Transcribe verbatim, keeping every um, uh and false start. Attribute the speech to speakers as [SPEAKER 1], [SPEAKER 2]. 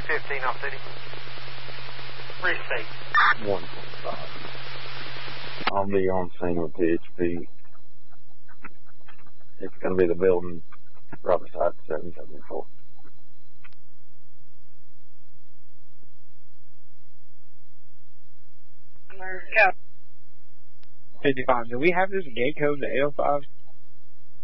[SPEAKER 1] fifteen off duty. Receive.
[SPEAKER 2] one twenty-five. I'll be on scene with P H P. It's going to be the building, Robert side seven seventy-four.
[SPEAKER 3] fifty-five. Do we have this gate code to L five?